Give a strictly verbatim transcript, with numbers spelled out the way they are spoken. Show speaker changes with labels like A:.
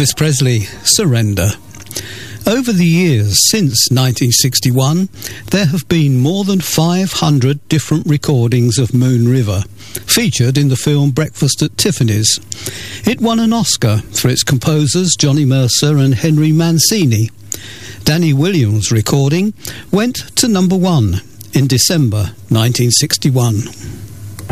A: Elvis Presley, Surrender. Over the years since nineteen sixty-one, there have been more than five hundred different recordings of Moon River, featured in the film Breakfast at Tiffany's. It won an Oscar for its composers Johnny Mercer and Henry Mancini. Danny Williams' recording went to number one in December nineteen sixty-one.